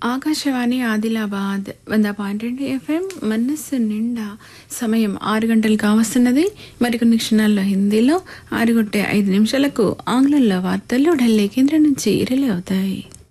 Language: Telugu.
ఆకాశవాణి ఆదిలాబాద్ 100.2 FM మనస్సు నిండా సమయం 6 గంటలు కావస్తున్నది. మరికొన్ని క్షణాల్లో హిందీలో 6:05 ఆంగ్లంలో వార్తలు ఢిల్లీ కేంద్రం నుంచి రిలే అవుతాయి.